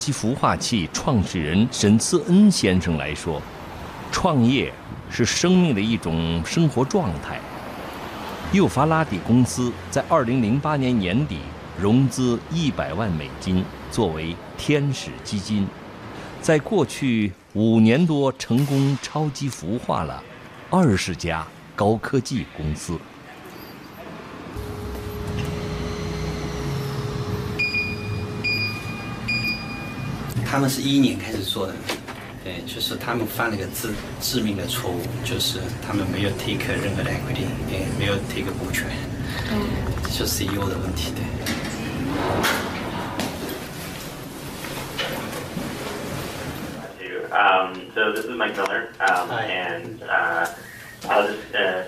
其孵化器创始人沈思恩先生来说，创业是生命的一种生活状态。幼发拉底公司在2008年年底融资100万美金，作为天使基金，在过去5年多成功超级孵化了20家高科技公司。 他们是2011年开始做的，对，就是他们犯了个致命的错误，就是他们没有 take 任何的 equity， 也没有 take 股权，这就是 CEO 的问题，对。 So this is Mike Miller, and I'll just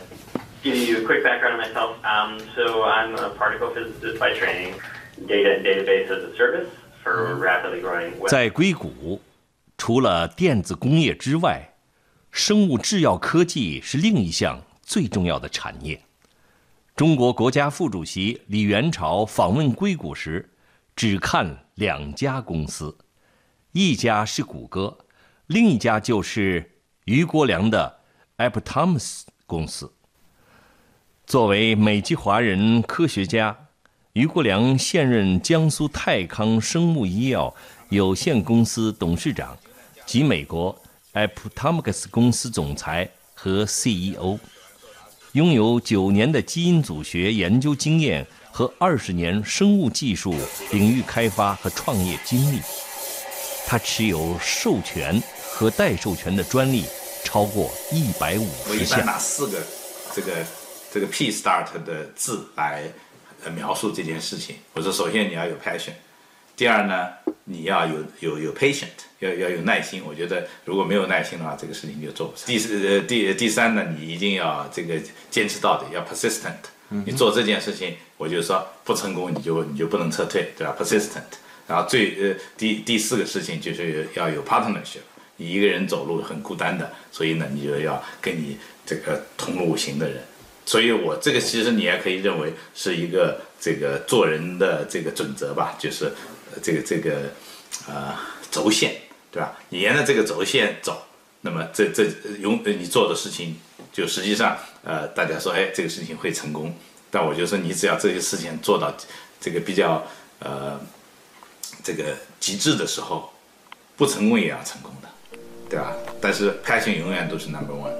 give you a quick background on myself. So I'm a particle physicist by training, data and database as a service for rapidly growing web. 在硅谷，除了电子工业之外，生物制药科技是另一项最重要的产业。中国国家副主席李元朝访问硅谷时，只看2家公司，一家是谷歌，另一家就是余国良的 Aptomus 公司。作为美籍华人科学家，余国良现任江苏泰康生物医药有限公司董事长及美国 Aptomus 公司总裁和 CEO， 拥有9年的基因组学研究经验和20年生物技术领域开发和创业经历。他持有授权和代授权的专利超过150项。 我一般拿4个这个 P start 的字来描述这件事情。我说，首先你要有 passion， 第二呢，你要有 patient， 要有耐心。我觉得如果没有耐心的话，这个事情就做不成。第三呢，你一定要这个坚持到底，要 persistent。你做这件事情，我就说不成功你就不能撤退，对吧 ？persistent。然后第4个事情就是要有 partnership。你一个人走路很孤单的，所以呢，你就要跟你这个同路行的人。所以我这个其实你也可以认为是一个这个做人的这个准则吧，就是这个轴线，对吧？你沿着这个轴线走，那么你做的事情就实际上大家说这个事情会成功，但我就说你只要这些事情做到这个比较这个极致的时候，不成功也要成功的，对吧？但是 passion 永远都是 number one。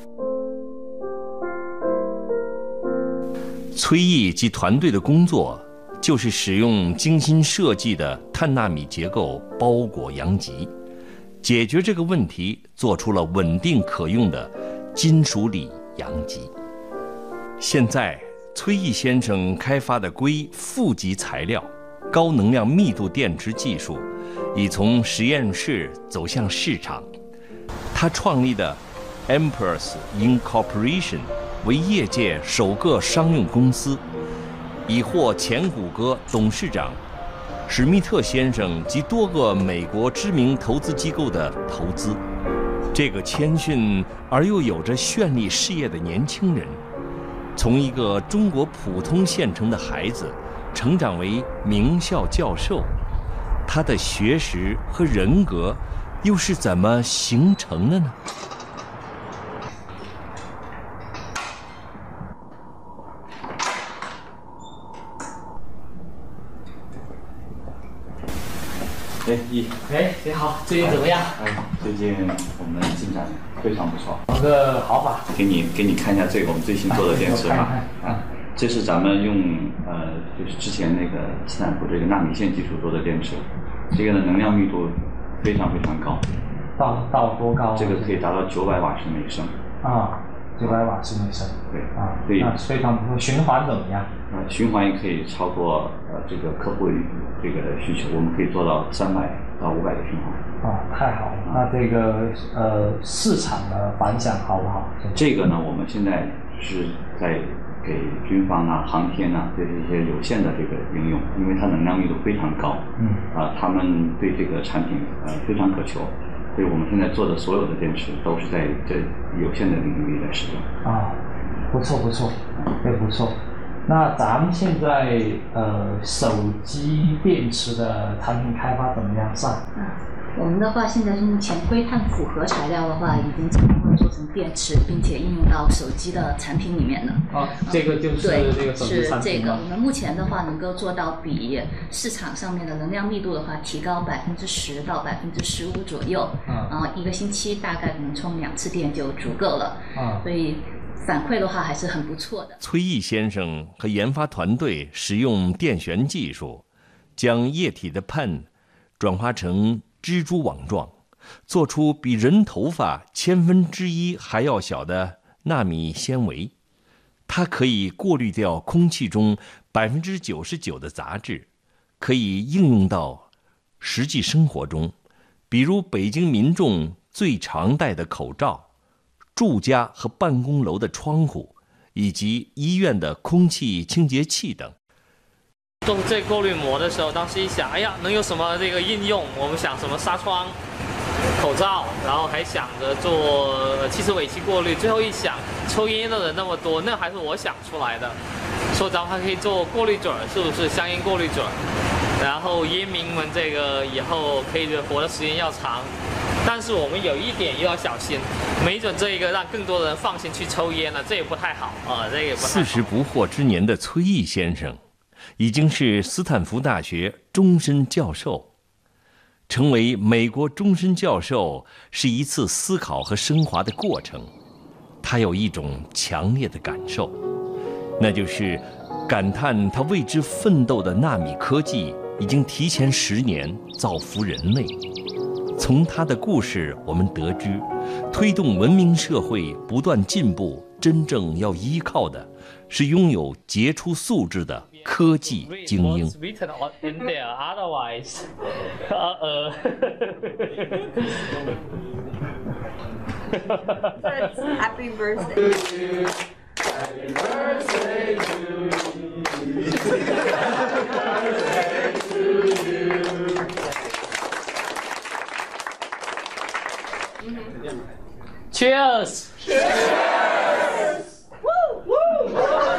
崔毅及团队的工作就是使用精心设计的碳纳米结构包裹阳极，解决这个问题，做出了稳定可用的金属锂阳极。现在，崔毅先生开发的硅负极材料、高能量密度电池技术，已从实验室走向市场。他创立的 Empress Incorporation 为业界首个商用公司，已获前谷歌董事长史密特先生及多个美国知名投资机构的投资。这个谦逊而又有着绚丽事业的年轻人，从一个中国普通县城的孩子成长为名校教授，他的学识和人格又是怎么形成的呢？ 你好，最近怎么样？ 最近我们进展非常不错。 有个好法， 给你看一下这个我们最新做的电池哈。这是咱们用就是之前那个斯坦福这个纳米线技术做的电池，这个的能量密度非常非常高。 到多高？ 这个可以达到900瓦时每升。 啊，900瓦时每升。 对啊， 对， 那非常不错。循环怎么样？ 循环也可以超过这个客户这个需求，我们可以做到300到500个循环。 啊，太好了！那这个市场的反响好不好？ 这个呢，我们现在是在给军方啊、航天啊这些有限的这个应用，因为它能量密度非常高，他们对这个产品非常渴求，所以我们现在做的所有的电池都是在这有限的领域里来使用。 啊，不错不错，对，不错。 那咱们现在手机电池的产品开发怎么样上？ 我们的话现在是目前硅碳复合材料的话已经成功做成电池，并且应用到手机的产品里面了。 这个就是这个手机产品吗？是这个， 我们目前的话能够做到比市场上面的能量密度的话提高10%到15%左右。然后1个星期大概可能充2次电就足够了。所以反馈的话还是很不错的。 崔毅先生和研发团队使用电旋技术，将液体的泮转化成蜘蛛网状，做出比人头发1/1000还要小的纳米纤维。它可以过滤掉空气中99%的杂质，可以应用到实际生活中，比如北京民众最常戴的口罩、住家和办公楼的窗户，以及医院的空气清洁器等。 做这过滤膜的时候，当时一想，哎呀，能有什么这个应用？我们想什么纱窗、口罩，然后还想着做汽车尾气过滤。最后一想，抽烟的人那么多，那还是我想出来的。说咱们还可以做过滤嘴，是不是香烟过滤嘴？然后烟民们这个以后可以活的时间要长。但是我们有一点又要小心，没准这一个让更多人放心去抽烟了，这也不太好啊，这也不太好。 40不惑之年的崔毅先生，已经是斯坦福大学终身教授。成为美国终身教授是一次思考和升华的过程。他有一种强烈的感受，那就是感叹他为之奋斗的纳米科技已经提前10年造福人类。从他的故事，我们得知，推动文明社会不断进步，真正要依靠的是拥有杰出素质的科技精英。 Happy birthday. Happy birthday to you. Cheers! Cheers! Woo! Woo!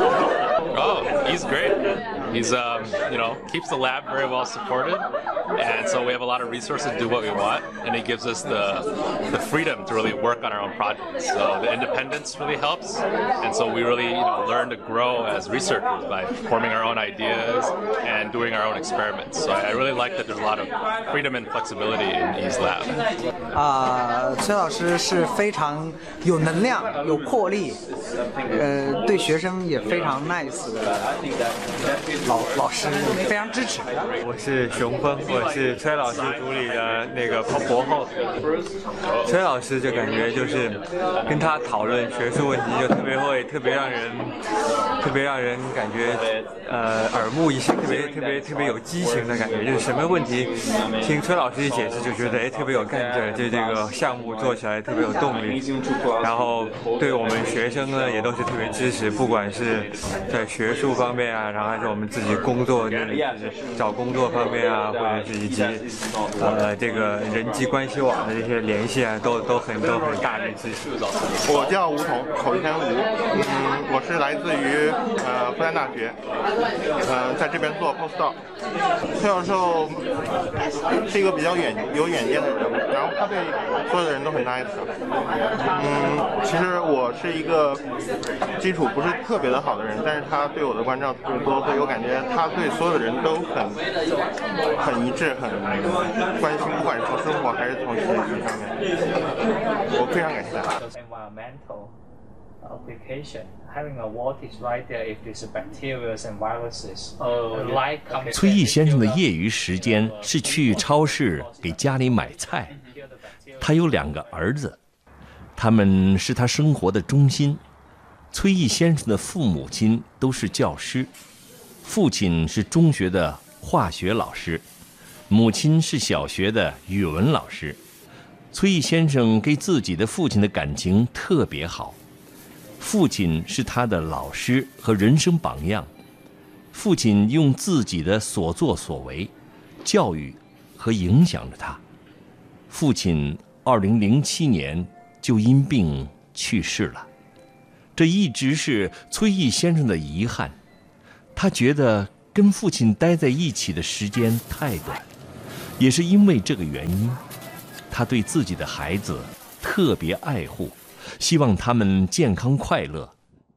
Oh, he's great. He's, keeps the lab very well supported, and so we have a lot of resources to do what we want, and he gives us the freedom to really work on our own projects. So the independence really helps, and so we really learn to grow as researchers by forming our own ideas and doing our own experiments. So I really like that there's a lot of freedom and flexibility in E's lab. 崔老师是非常有能量、有魄力，对学生也非常 nice 的老师，非常支持。 我是熊峰，我是崔老师组里的那个博后。崔老师就感觉就是跟他讨论学术问题，就特别让人感觉耳目一新，特别有激情的感觉。就是什么问题，听崔老师一解释就觉得特别有干劲，就这个项目做起来特别有动力。然后对我们学生呢也都是特别支持，不管是在学术方面啊，然后还是我们自己工作找工作方面啊，或者是以及这个人际关系网的这些联系啊，都很大力支持。 我叫吴彤，口译员吴，我是来自于复旦大学，在这边做 postdoc。崔教授是一个比较有远见的人，然后他对所有的人都很 nice。其实我是一个基础不是特别的好的人，但是他对我的关照特别多，所以我感觉他对所有的人都很一致，很关心，不管是从生活还是从学习上面，我非常感谢他。 Application having a voltage right there if there's bacteria and viruses. 崔毅先生的业余时间是去超市给家里买菜。他有2个儿子，他们是他生活的中心。崔毅先生的父母亲都是教师，父亲是中学的化学老师，母亲是小学的语文老师。崔毅先生跟自己的父亲的感情特别好。父亲是他的老师和人生榜样，父亲用自己的所作所为教育和影响着他。父亲2007年就因病去世了，这一直是崔毅先生的遗憾。 他觉得跟父亲待在一起的时间太短，也是因为这个原因，他对自己的孩子特别爱护，希望他们健康快乐。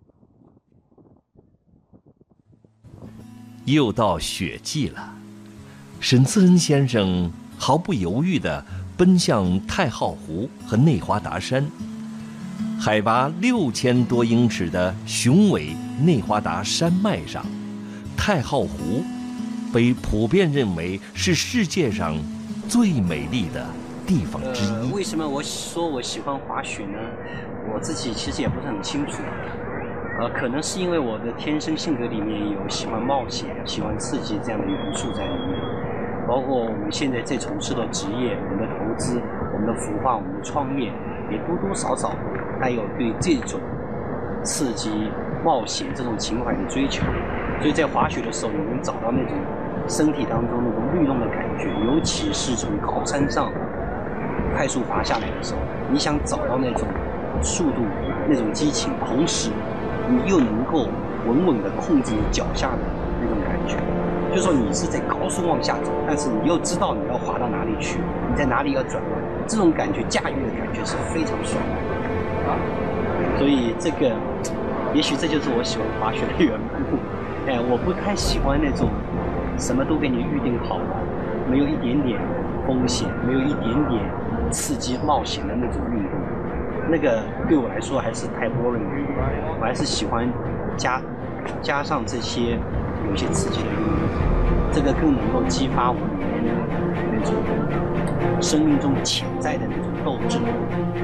又到雪季了，沈次恩先生毫不犹豫地奔向太浩湖和内华达山。海拔6000多英尺的雄伟内华达山脉上，太浩湖被普遍认为是世界上最美丽的地方之一。 为什么我说我喜欢滑雪呢？我自己其实也不是很清楚。可能是因为我的天生性格里面有喜欢冒险、喜欢刺激这样的元素在里面。包括我们现在在从事的职业、我们的投资、我们的孵化、我们的创业，也多多少少还有对这种刺激、冒险这种情怀的追求。所以在滑雪的时候，你能找到那种身体当中那种律动的感觉，尤其是从高山上快速滑下来的时候，你想找到那种速度、那种激情，同时你又能够稳稳地控制你脚下的那种感觉。就是说你是在高速往下走，但是你又知道你要滑到哪里去，你在哪里要转弯，这种感觉，驾驭的感觉是非常爽的。所以这个，也许这就是我喜欢滑雪的缘故。我不太喜欢那种什么都给你预定好了，没有一点点风险，没有一点点刺激冒险的那种运动。那个对我来说还是太 boring 了，我还是喜欢加上这些有一些刺激的运动，这个更能够激发我里面的那种生命中潜在的那种斗志。